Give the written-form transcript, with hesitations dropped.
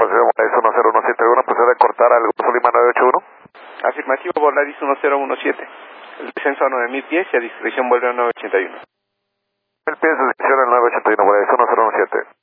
posición Volaris 1017, ¿alguna posibilidad de cortar al Grupo Lima 981? Afirmativo, Volaris 1017. El descenso a 9000 pies y a discreción vuelve a 981. 1000 pies de discreción al 981, Volaris 1017.